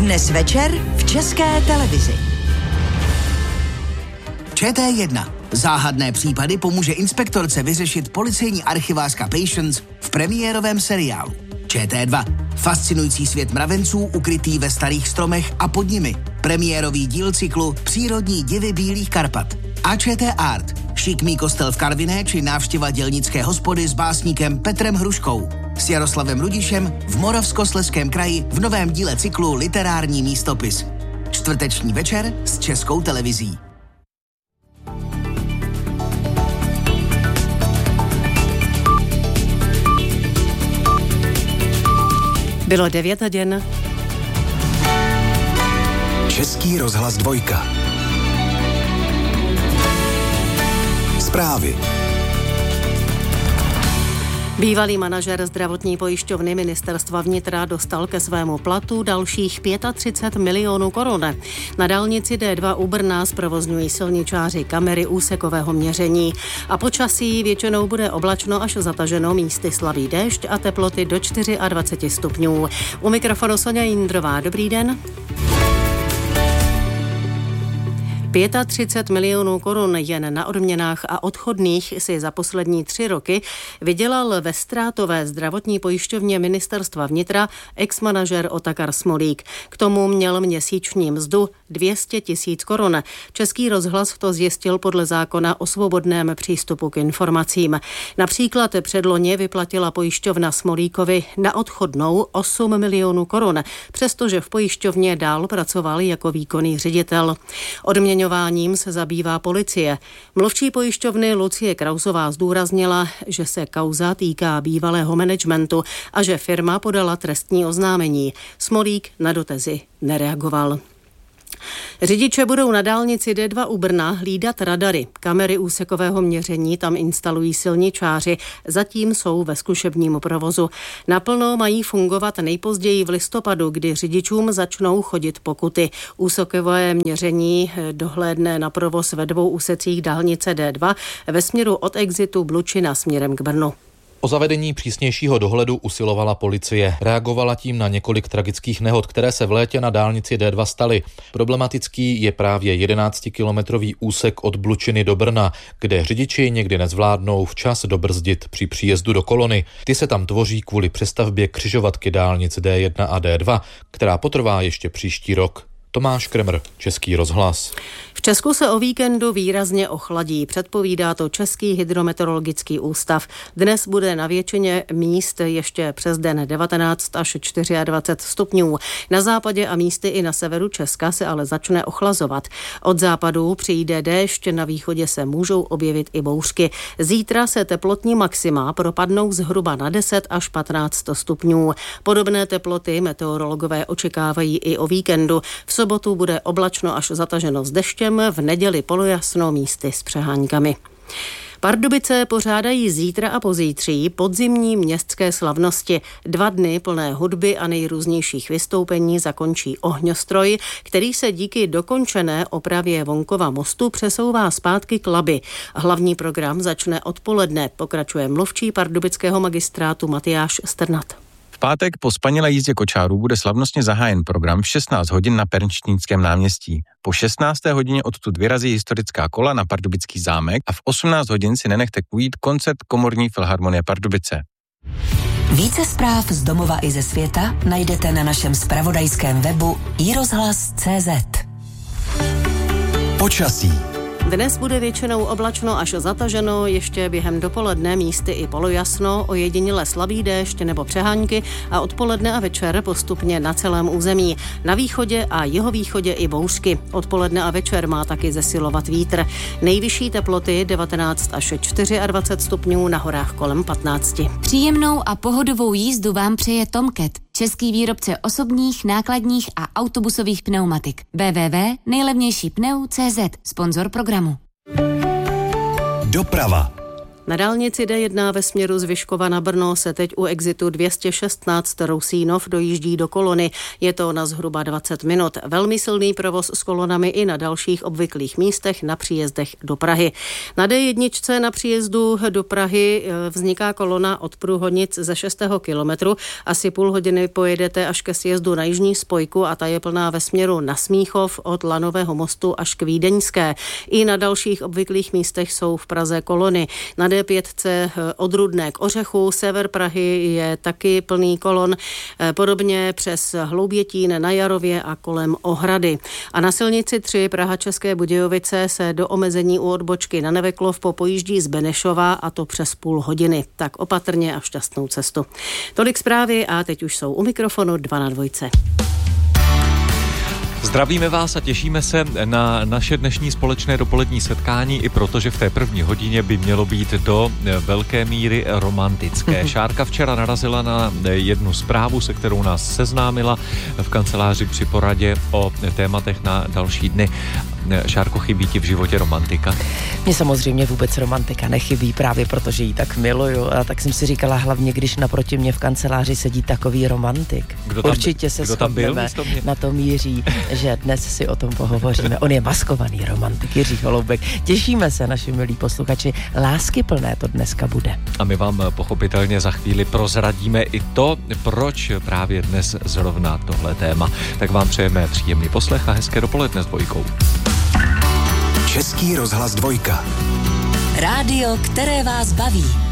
Dnes večer v České televizi. ČT1. Záhadné případy pomůže inspektorce vyřešit policejní archivářka Patience v premiérovém seriálu. ČT2. Fascinující svět mravenců ukrytý ve starých stromech a pod nimi. Premiérový díl cyklu Přírodní divy Bílých Karpat. A ČT Art. Šikmý kostel v Karviné či návštěva dělnické hospody s básníkem Petrem Hruškou. S Jaroslavem Rudišem v Moravskoslezském kraji v novém díle cyklu Literární místopis. Čtvrteční večer s Českou televizí. Bylo 9 hodin. Český rozhlas 2. Zprávy. Bývalý manažer zdravotní pojišťovny Ministerstva vnitra dostal ke svému platu dalších 35 milionů korun. Na dálnici D2 u Brna zprovozňují silničáři kamery úsekového měření. A počasí většinou bude oblačno až zataženo, místy slabý déšť a teploty do 24 stupňů. U mikrofonu Soňa Jindrová, dobrý den. 35 milionů korun jen na odměnách a odchodných si za poslední 3 roky vydělal ve ztrátové zdravotní pojišťovně Ministerstva vnitra ex-manažer Otakar Smolík. K tomu měl měsíční mzdu 200 000 korun. Český rozhlas to zjistil podle zákona o svobodném přístupu k informacím. Například předloni vyplatila pojišťovna Smolíkovi na odchodnou 8 milionů korun, přestože v pojišťovně dál pracoval jako výkonný ředitel. Odměňováním se zabývá policie. Mluvčí pojišťovny Lucie Krausová zdůraznila, že se kauza týká bývalého managementu a že firma podala trestní oznámení. Smolík na dotazy nereagoval. Řidiče budou na dálnici D2 u Brna hlídat radary. Kamery úsekového měření tam instalují silničáři, zatím jsou ve zkušebním provozu. Naplno mají fungovat nejpozději v listopadu, kdy řidičům začnou chodit pokuty. Úsekové měření dohlédne na provoz ve 2 úsecích dálnice D2 ve směru od exitu Blučina směrem k Brnu. O zavedení přísnějšího dohledu usilovala policie. Reagovala tím na několik tragických nehod, které se v létě na dálnici D2 staly. Problematický je právě 11-kilometrový úsek od Blučiny do Brna, kde řidiči někdy nezvládnou včas dobrzdit při příjezdu do kolony. Ty se tam tvoří kvůli přestavbě křižovatky dálnic D1 a D2, která potrvá ještě příští rok. Tomáš Kremr, Český rozhlas. V Česku se o víkendu výrazně ochladí, předpovídá to Český hydrometeorologický ústav. Dnes bude na většině míst ještě přes den 19 až 24 stupňů. Na západě a místy i na severu Česka se ale začne ochlazovat. Od západu přijde déšť, na východě se můžou objevit i bouřky. Zítra se teplotní maxima propadnou zhruba na 10 až 15 stupňů. Podobné teploty meteorologové očekávají i o víkendu. V sobotu bude oblačno až zataženo s deštěm, v neděli polojasno, místy s přeháňkami. Pardubice pořádají zítra a pozítří podzimní městské slavnosti. 2 dny plné hudby a nejrůznějších vystoupení zakončí ohňostroj, který se díky dokončené opravě Vonkova mostu přesouvá zpátky k Labi. Hlavní program začne odpoledne, pokračuje mluvčí pardubického magistrátu Matyáš Strnad. V pátek po spanilé jízdě kočárů bude slavnostně zahájen program v 16 hodin na Pernštínském náměstí. Po 16. hodině odtud vyrazí historická kola na Pardubický zámek a v 18 hodin si nenechte ujít koncert Komorní filharmonie Pardubice. Více zpráv z domova i ze světa najdete na našem zpravodajském webu iRozhlas.cz. Počasí. Dnes bude většinou oblačno až zataženo, ještě během dopoledne místy i polojasno, ojediněle slabý déšť nebo přehánky a odpoledne a večer postupně na celém území. Na východě a jihovýchodě i bouřky. Odpoledne a večer má taky zesilovat vítr. Nejvyšší teploty 19 až 24 stupňů, na horách kolem 15. Příjemnou a pohodovou jízdu vám přeje Tomcat, český výrobce osobních, nákladních a autobusových pneumatik. www.nejlevnějšípneu.cz, sponzor programu. Doprava. Na dálnici D1 ve směru z Vyškova na Brno se teď u exitu 216 Rousínov dojíždí do kolony. Je to na zhruba 20 minut. Velmi silný provoz s kolonami i na dalších obvyklých místech na příjezdech do Prahy. Na D1 na příjezdu do Prahy vzniká kolona od Průhonic ze 6. kilometru. Asi půl hodiny pojedete až ke sjezdu na jižní spojku a ta je plná ve směru na Smíchov od Lanového mostu až k Vídeňské. I na dalších obvyklých místech jsou v Praze kolony. Na D5 od Rudné k Ořechu, sever Prahy je taky plný kolon, podobně přes Hloubětín na Jarově a kolem Ohrady. A na silnici 3 Praha-České Budějovice se do omezení u odbočky na Neveklov popojíždí z Benešova a to přes půl hodiny. Tak opatrně a šťastnou cestu. Tolik zprávy a teď už jsou u mikrofonu 2 na 2. Zdravíme vás a těšíme se na naše dnešní společné dopolední setkání, i protože v té první hodině by mělo být do velké míry romantické. Šárka včera narazila na jednu zprávu, se kterou nás seznámila v kanceláři při poradě o tématech na další dny. Šárko, chybí ti v životě romantika? Mně samozřejmě vůbec romantika nechybí, právě protože ji tak miluju. A tak jsem si říkala, hlavně když naproti mě v kanceláři sedí takový romantik. Určitě se shodneme, na to míří, že dnes si o tom pohovoříme. On je maskovaný romantik, Jiří Holoubek. Těšíme se, naši milí posluchači. Láskyplné to dneska bude. A my vám pochopitelně za chvíli prozradíme i to, proč právě dnes zrovna tohle téma. Tak vám přejeme příjemný poslech a hezké dopoledne s Dvojkou. Český rozhlas 2. Rádio, které vás baví.